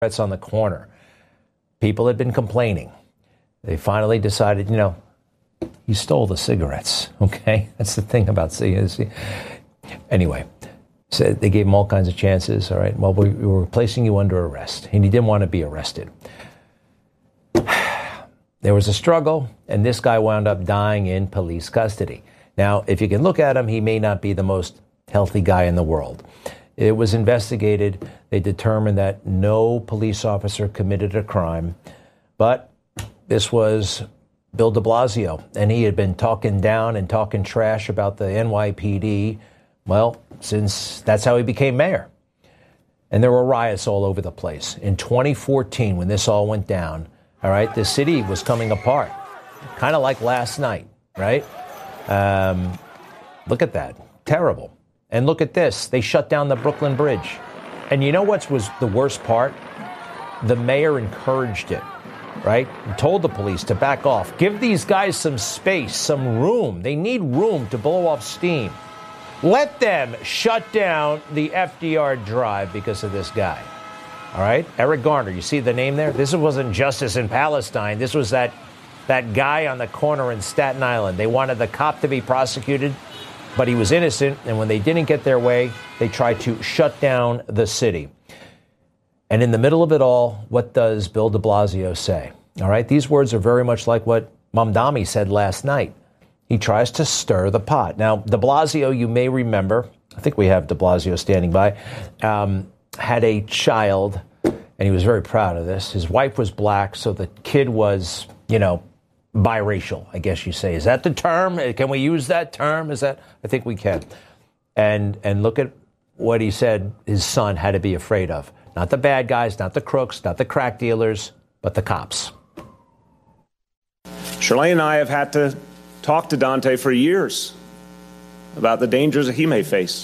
cigarettes on the corner. People had been complaining. They finally decided, he stole the cigarettes, okay? That's the thing about cigarettes. Anyway, so they gave him all kinds of chances, all right? Well, we were placing you under arrest, and he didn't want to be arrested. There was a struggle, and this guy wound up dying in police custody. Now, if you can look at him, he may not be the most healthy guy in the world. It was investigated. They determined that no police officer committed a crime, but this was Bill de Blasio, and he had been talking down and talking trash about the NYPD, well, since that's how he became mayor. And there were riots all over the place. In 2014, when this all went down, all right, the city was coming apart, kind of like last night, right? Look at that. Terrible. And look at this. They shut down the Brooklyn Bridge. And you know what was the worst part? The mayor encouraged it, right? He told the police to back off. Give these guys some space, some room. They need room to blow off steam. Let them shut down the FDR Drive because of this guy. All right? Eric Garner, you see the name there? This wasn't Justice in Palestine. This was that guy on the corner in Staten Island. They wanted the cop to be prosecuted, but he was innocent. And when they didn't get their way, they tried to shut down the city. And in the middle of it all, what does Bill de Blasio say? All right? These words are very much like what Mamdani said last night. He tries to stir the pot. Now, de Blasio, you may remember, I think we have de Blasio standing by, had a child, and he was very proud of this. His wife was black, so the kid was, biracial, I guess you say. Is that the term? Can we use that term? I think we can. And look at what he said his son had to be afraid of. Not the bad guys, not the crooks, not the crack dealers, but the cops. Shirlane and I have had to talk to Daunte for years about the dangers that he may face.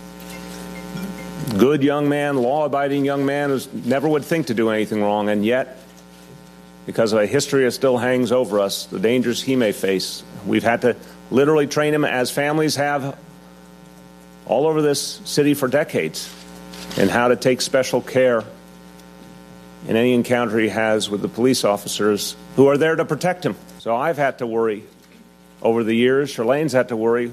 Good young man, law-abiding young man who never would think to do anything wrong, and yet, because of a history that still hangs over us, the dangers he may face, we've had to literally train him, as families have all over this city for decades, in how to take special care in any encounter he has with the police officers who are there to protect him. So I've had to worry over the years. Shirlane's had to worry.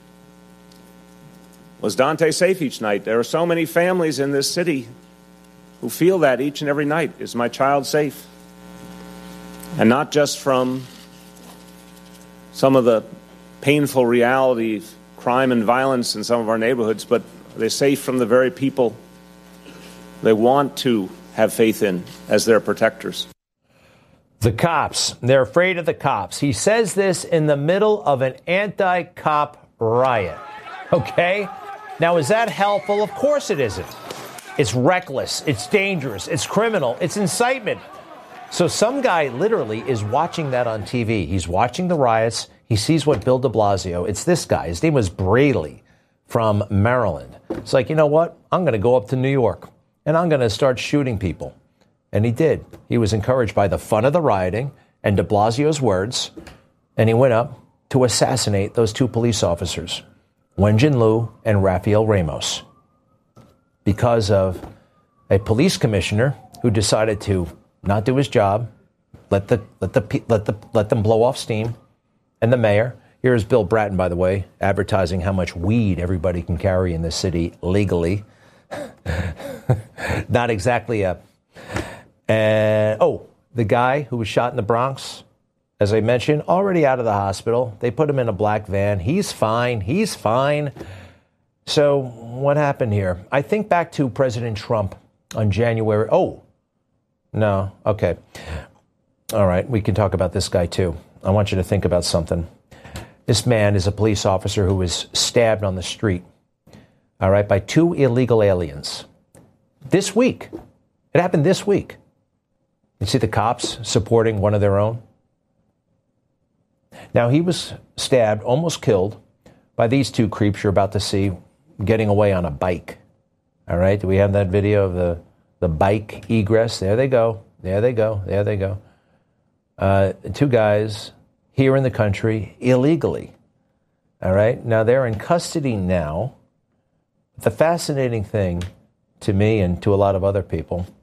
Was Daunte safe each night? There are so many families in this city who feel that each and every night. Is my child safe? And not just from some of the painful reality of crime and violence in some of our neighborhoods, but are they safe from the very people they want to have faith in as their protectors? The cops. They're afraid of the cops. He says this in the middle of an anti-cop riot. Okay? Now, is that helpful? Of course it isn't. It's reckless. It's dangerous. It's criminal. It's incitement. So some guy literally is watching that on TV. He's watching the riots. He sees what Bill de Blasio, it's this guy. His name was Braley from Maryland. It's like, you know what? I'm going to go up to New York and I'm going to start shooting people. And he did. He was encouraged by the fun of the rioting and de Blasio's words. And he went up to assassinate those two police officers, Wenjin Liu and Rafael Ramos, because of a police commissioner who decided to not do his job, let them blow off steam, and the mayor. Here's Bill Bratton, by the way, advertising how much weed everybody can carry in this city legally. Not exactly a. The guy who was shot in the Bronx, as I mentioned, already out of the hospital. They put him in a black van. He's fine. He's fine. So what happened here? I think back to President Trump on January. Oh, no. Okay. All right. We can talk about this guy, too. I want you to think about something. This man is a police officer who was stabbed on the street, all right, by two illegal aliens. This week. It happened this week. You see the cops supporting one of their own? Now, he was stabbed, almost killed, by these two creeps you're about to see getting away on a bike. All right? Do we have that video of the bike egress? There they go. There they go. There they go. Two guys here in the country illegally. All right? Now, they're in custody now. The fascinating thing to me and to a lot of other people